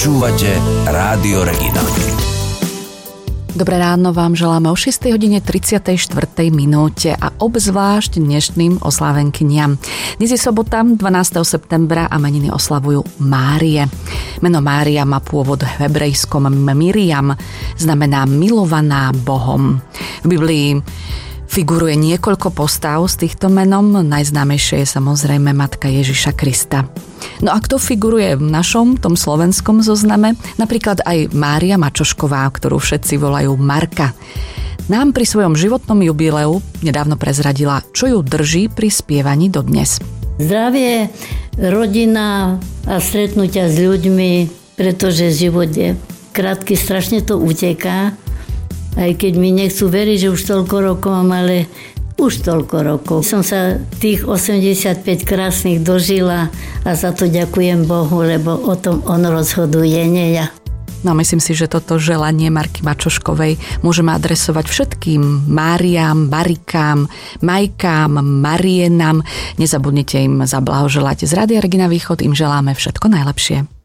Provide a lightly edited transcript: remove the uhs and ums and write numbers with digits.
Počúvate Rádio Regina. Dobré ráno vám želáme o 6:34 a obzvlášť dnešným oslávenkyniam. Dnes je sobota, 12. septembra a meniny oslavujú Márie. Meno Mária má pôvod v hebrejskom Miriam, znamená milovaná Bohom. V Biblii figuruje niekoľko postav s týchto menom, najznámejšie je samozrejme matka Ježiša Krista. No a kto figuruje v našom, tom slovenskom zozname? Napríklad aj Mária Mačošková, ktorú všetci volajú Marka. Nám pri svojom životnom jubileu nedávno prezradila, čo ju drží pri spievaní dodnes. Zdravie, rodina a stretnutia s ľuďmi, pretože život je krátky, strašne to uteká. Aj keď mi nechcú veriť, že už toľko rokov mám, ale už toľko rokov. Som sa tých 85 krásnych dožila a za to ďakujem Bohu, lebo o tom on rozhoduje, nie ja. No myslím si, že toto želanie Marky Mačoškovej môžeme adresovať všetkým Máriám, Marikám, Majkám, Marienám. Nezabudnite im zablahoželať. Z Rádia Regina Východ im želáme všetko najlepšie.